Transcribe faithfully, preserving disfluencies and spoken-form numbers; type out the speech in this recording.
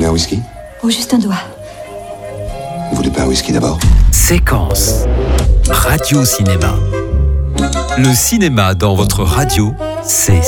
voulez un whisky? Oh, juste un doigt. Vous voulez pas un whisky d'abord? Séquence Radio Cinéma. Le cinéma dans votre radio, c'est